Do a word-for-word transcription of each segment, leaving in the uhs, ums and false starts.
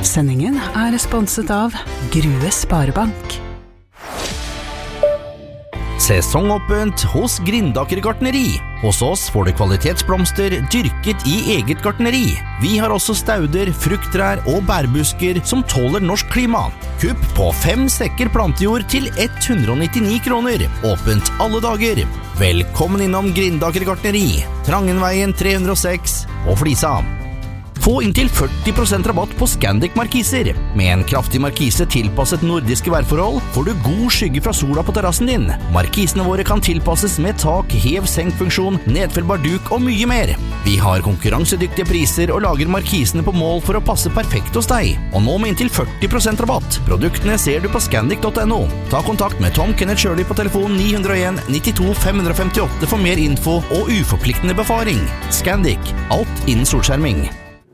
Sendingen er sponset av Grue Sparebank. Sesongåpent hos Grindaker gartneri. Hos oss får du kvalitetsblomster dyrket i eget gartneri. Vi har også stauder, frukttrær og bærbusker som tåler norsk klima. Kupp på fem sekker plantejord til ett hundre og nittini kroner. Åpent alle dager. Velkommen innom Grindaker gartneri. Trangenveien tre hundre og seks og Flisa. Få inntil førti prosent rabatt på Scandic markiser. Med en kraftig markise tilpasset nordiske værforhold får du god skygge fra sola på terrassen din. Markisene våre kan tilpasses med tak, hev-senk-funksjon, nedfellbar duk og mye mer. Vi har konkurransedyktige priser og lager markisene på mål for å passe perfekt hos deg. Og nå med inntil førti prosent rabatt. Produktene ser du på scandic punktum no. Ta kontakt med Tom Kenneth Shirley på telefon ni null en nittito fem femtiåtte for mer info og uforpliktende befaring. Scandic. Alt innen solskjerming.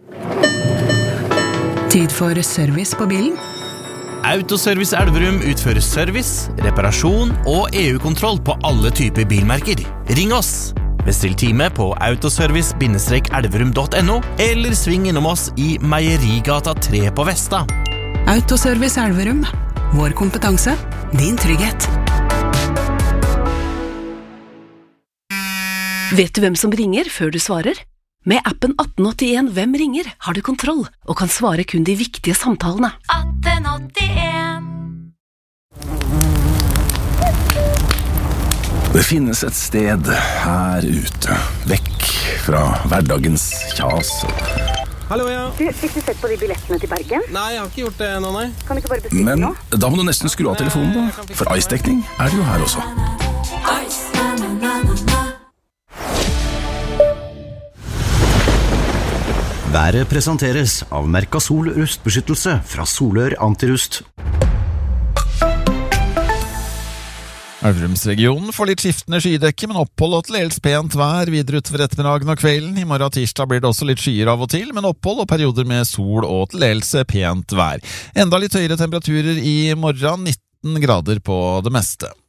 Tid for service på bilen. Autoservice Elverum utfører service, reparasjon og E U-kontroll på alle typer bilmerker. Ring oss! Bestill time på autoservice elverum punktum no eller sving innom oss i Meierigata tre på Vesta. Autoservice Elverum. Vår kompetanse, din trygghet. Vet du hvem som ringer før du svarer? Med appen atten åttien Hvem ringer har du kontroll og kan svare kun de viktige samtalene. atten åttien Det finnes et sted her ute, vekk fra hverdagens kjas. Hallo, ja. Du, fikk du sett på de billettene til Bergen? Nei, jeg har ikke gjort det ennå, nei. Kan du ikke bare bestille Men nå? da må du nesten skru av telefonen da, for ice-dekning er det jo her også. Været presenteres av Mercasol rustbeskyttelse fra Solør Antirust. Elverumsregionen får litt skiftende skydekke, men opphold og til dels pent vær videre utover ettermiddagen og kvelden. I morgen tirsdag blir det også litt skyer av og til, men opphold og perioder med sol og til dels pent vær. Enda litt høyere temperaturer i morgen, nitten grader på det meste.